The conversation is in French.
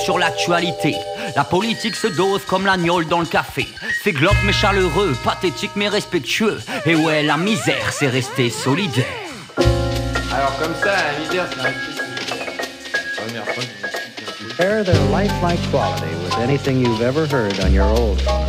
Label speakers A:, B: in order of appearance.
A: sur l'actualité. La politique se dose comme l'agnole dans le café. C'est glauque mais chaleureux, pathétique mais respectueux. Et ouais, la misère, c'est rester solidaire.
B: Alors comme ça, la misère, c'est rester solidaire.
C: Compare their lifelike quality with anything you've ever heard on your old phone.